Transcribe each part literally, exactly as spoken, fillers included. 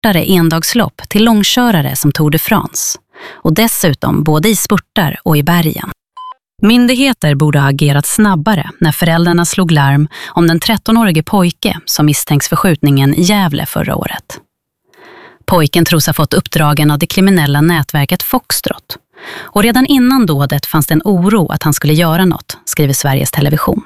kortare endagslopp till långkörare som Tour de France. Och dessutom både i spurtar och i bergen. Myndigheter borde ha agerat snabbare när föräldrarna slog larm om den trettonårige pojke som misstänks för skjutningen i Gävle förra året. Pojken tros ha fått uppdragen av det kriminella nätverket Foxtrot. Och redan innan dådet fanns det en oro att han skulle göra något, skriver Sveriges Television.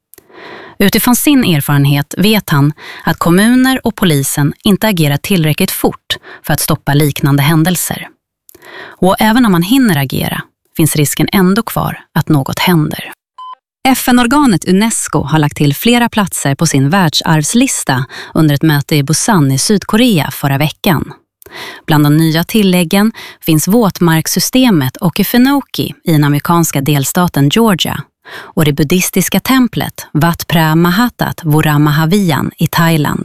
Utifrån sin erfarenhet vet han att kommuner och polisen inte agerar tillräckligt fort för att stoppa liknande händelser. Och även om man hinner agera finns risken ändå kvar att något händer. F N-organet UNESCO har lagt till flera platser på sin världsarvslista under ett möte i Busan i Sydkorea förra veckan. Bland de nya tilläggen finns våtmarkssystemet Okefenokee i den amerikanska delstaten Georgia och det buddhistiska templet Wat Phra Mahatat Vuramahavian i Thailand.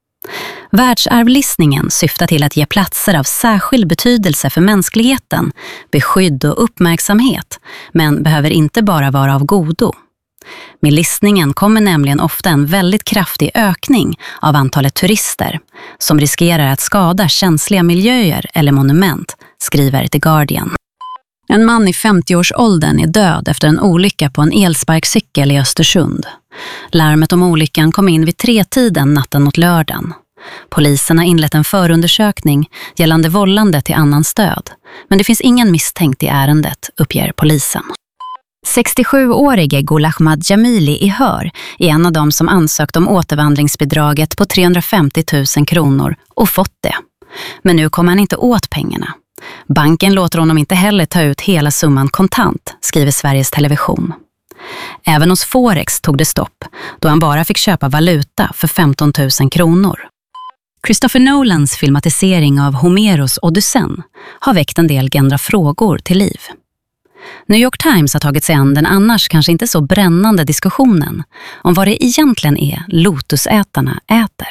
Världsarvlistningen syftar till att ge platser av särskild betydelse för mänskligheten, beskydd och uppmärksamhet, men behöver inte bara vara av godo. Med listningen kommer nämligen ofta en väldigt kraftig ökning av antalet turister som riskerar att skada känsliga miljöer eller monument, skriver The Guardian. En man i femtioårsåldern är död efter en olycka på en elsparkcykel i Östersund. Larmet om olyckan kom in vid tretiden natten mot lördagen. Polisen har inlett en förundersökning gällande vållande till annan stöd, men det finns ingen misstänkt i ärendet, uppger polisen. sextiosjuårige Gulahmad Jamili i Hör är en av dem som ansökt om återvandringsbidraget på trehundrafemtio tusen kronor och fått det. Men nu kommer han inte åt pengarna. Banken låter honom inte heller ta ut hela summan kontant, skriver Sveriges Television. Även hos Forex tog det stopp, då han bara fick köpa valuta för femton tusen kronor. Christopher Nolans filmatisering av Homeros Odysseen har väckt en del gendra frågor till liv. New York Times har tagit sig an den annars kanske inte så brännande diskussionen om vad det egentligen är lotusätarna äter.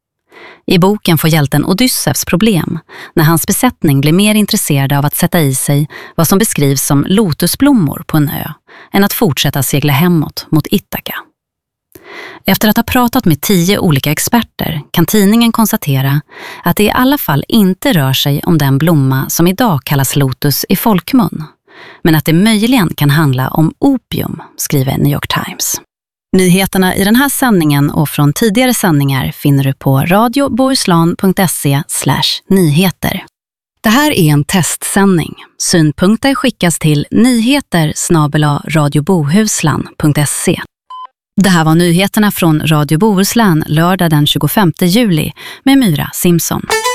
I boken får hjälten Odysseus problem när hans besättning blir mer intresserad av att sätta i sig vad som beskrivs som lotusblommor på en ö än att fortsätta segla hemåt mot Ithaka. Efter att ha pratat med tio olika experter kan tidningen konstatera att det i alla fall inte rör sig om den blomma som idag kallas lotus i folkmun, men att det möjligen kan handla om opium, skriver New York Times. Nyheterna i den här sändningen och från tidigare sändningar finner du på radiobohuslän punkt se slash nyheter. Det här är en testsändning. Synpunkter skickas till nyheter snabel-a radiobohuslän punkt se. Det här var nyheterna från Radio Bohuslän lördag den tjugofemte juli med Myra Simpson.